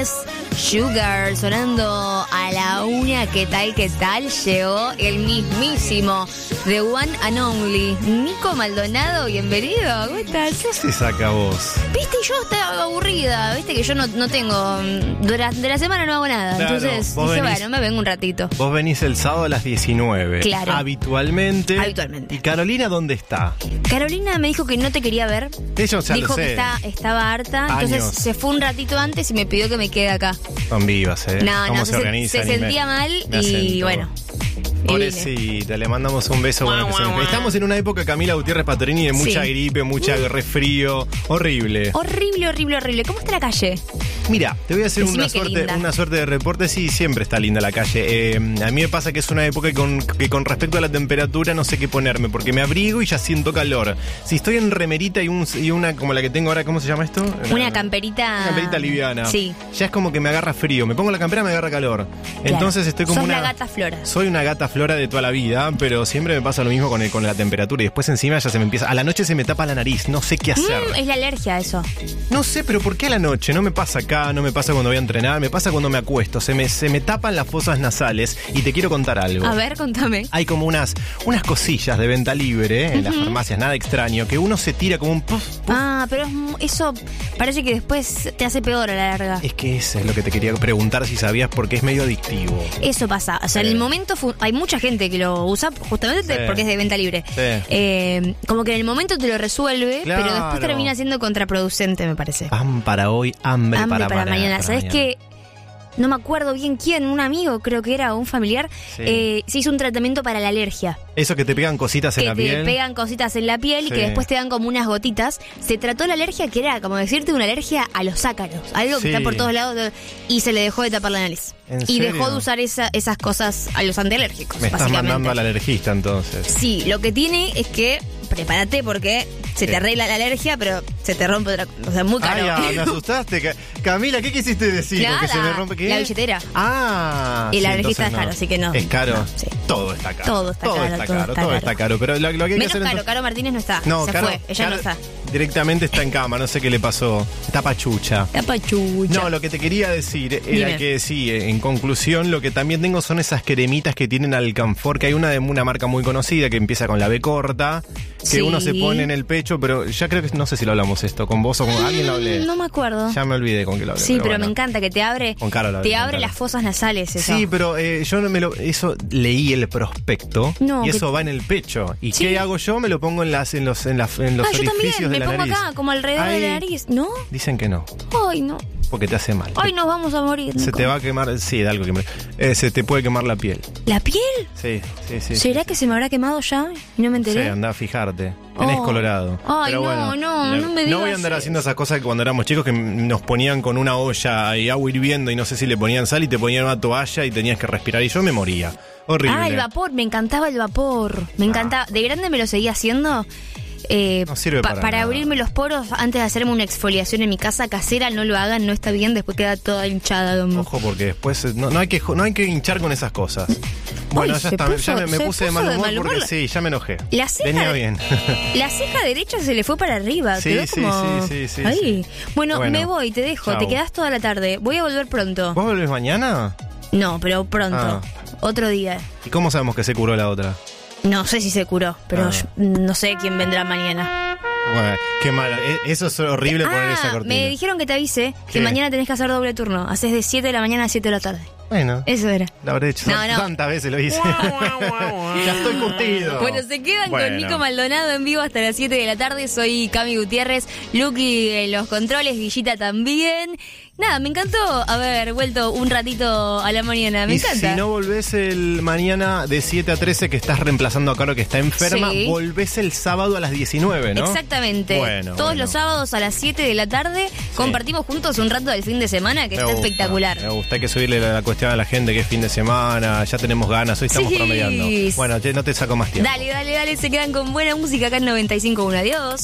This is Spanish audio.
es Sugar, sonando a la una. ¿Qué tal? Llegó el mismísimo The One and Only Nico Maldonado, bienvenido. ¿Cómo estás? ¿Qué se saca vos? Viste, yo estaba aburrida, viste que yo no tengo, de la semana no hago nada, claro, entonces dije, bueno, me vengo un ratito. Vos venís el sábado a las 19. Claro. Habitualmente. ¿Y Carolina dónde está? Carolina me dijo que no te quería ver. Eso ya dijo lo sé. Que estaba harta, entonces se fue un ratito antes y me pidió que me quede acá. Son vivas, No, se organizan. Se sentía mal y bueno. Pobrecita, le mandamos un beso. Estamos en una época, Camila Gutiérrez Pastorini, de mucha gripe, mucha resfrío. Horrible. Horrible. ¿Cómo está la calle? Mira, te voy a hacer una suerte de reporte. Sí, siempre está linda la calle. A mí me pasa que es una época que con respecto a la temperatura no sé qué ponerme, porque me abrigo y ya siento calor. Si estoy en remerita y una como la que tengo ahora, ¿cómo se llama esto? Una camperita. Una camperita liviana. Sí. Ya es como que me agarra frío. Me pongo la campera, me agarra calor. Claro. Entonces estoy como una gata flora. Soy una gata flora de toda la vida, pero siempre me pasa lo mismo con la temperatura y después encima ya se me empieza. A la noche se me tapa la nariz, no sé qué hacer. Es la alergia eso. No sé, pero ¿por qué a la noche? No me pasa acá, no me pasa cuando voy a entrenar, me pasa cuando me acuesto. Se me tapan las fosas nasales y te quiero contar algo. A ver, contame. Hay como unas cosillas de venta libre en las farmacias, nada extraño, que uno se tira como un puff. Pero eso parece que después te hace peor a la larga. Es que eso es lo que te quería preguntar si sabías, porque es medio adictivo. Eso pasa, o sea, en el momento hay mucha gente que lo usa justamente porque es de venta libre. Sí. Como que en el momento te lo resuelve, claro, pero después termina siendo contraproducente, me parece. Pan para hoy, hambre para mañana. ¿Sabes qué? No me acuerdo bien quién, un amigo, creo que era, un familiar, se hizo un tratamiento para la alergia. Eso que te pegan cositas en la piel. Que te pegan cositas en la piel y que después te dan como unas gotitas. Se trató la alergia, que era como decirte una alergia a los ácaros, algo que está por todos lados, y se le dejó de tapar la nariz. Y dejó de usar esas cosas a los antialérgicos. Me estás mandando al alergista entonces. Sí, lo que tiene es que prepárate porque se te arregla la alergia, pero se te rompe otra cosa. O sea, muy caro. Ay, me asustaste. Camila, ¿qué quisiste decir? Nada, porque se me rompe. ¿Qué? La billetera. Y el alergista es caro, así que no. ¿Es caro? No, sí. Todo está caro. Todo está caro. Pero lo que hay menos que hacer caro, Caro Martínez no está. No, se fue, ella no está. Directamente está en cama, no sé qué le pasó. Está pachucha. No, lo que te quería decir era que sí, en conclusión, lo que también tengo son esas cremitas que tienen alcanfor, que hay una de una marca muy conocida que empieza con la B corta, que uno se pone en el pecho, pero ya creo que no sé si lo hablamos esto con vos o con alguien lo hablé. No me acuerdo. Ya me olvidé con qué lo hablé. Sí, pero me encanta que te abre. Con Caro te abre las fosas nasales. Eso. Sí, pero yo eso leí el prospecto y eso va en el pecho. ¿Y qué hago yo? Me lo pongo en los orificios de la nariz. Yo también, me pongo acá, como alrededor de la nariz, ¿no? Dicen que no. Ay, no. Porque te hace mal. Ay, nos vamos a morir. Se te va a quemar, sí, de algo que se te puede quemar la piel. ¿La piel? Sí. ¿Será que se me habrá quemado ya y no me enteré? Sí, andá a fijarte. Tenés colorado. Ay, pero bueno, no me digas. No voy a andar haciendo esas cosas que cuando éramos chicos que nos ponían con una olla y agua hirviendo y no sé si le ponían sal y te ponían una toalla y tenías que respirar y yo me moría. Horrible. El vapor, me encantaba el vapor. Me encantaba. De grande me lo seguía haciendo. No sirve para abrirme los poros antes de hacerme una exfoliación en mi casa casera. No lo hagan, no está bien, después queda toda hinchada. Ojo, porque después no hay que hinchar con esas cosas. Bueno, ya me puse de mal humor porque sí, ya me enojé. Venía bien. La ceja derecha se le fue para arriba. Sí. Ahí. Bueno, me voy, te dejo. Chau. Te quedás toda la tarde. Voy a volver pronto. ¿Vos volvés mañana? No, pero pronto. Otro día. ¿Y cómo sabemos que se curó la otra? No sé si se curó, pero yo no sé quién vendrá mañana. Bueno, qué malo. Eso es horrible poner esa cortina. Me dijeron que te avise que mañana tenés que hacer doble turno. Haces de 7 de la mañana a 7 de la tarde. Bueno. Eso era. Lo habré hecho tantas veces, lo hice. Ya estoy curtido. Bueno, se quedan con Nico Maldonado en vivo hasta las 7 de la tarde. Soy Cami Gutiérrez, Luqui en los controles, Guillita también. Nada, me encantó haber vuelto un ratito a la mañana. Me encanta. Si no volvés el mañana de 7 a 13, que estás reemplazando a Caro, que está enferma, volvés el sábado a las 19, ¿no? Exactamente. Todos los sábados a las 7 de la tarde compartimos juntos un rato del fin de semana que está espectacular. Me gusta, hay que subirle la cuestión a la gente que es fin de semana, ya tenemos ganas, hoy estamos promediando. Bueno, no te saco más tiempo. Dale, se quedan con buena música acá en 95.1. Adiós.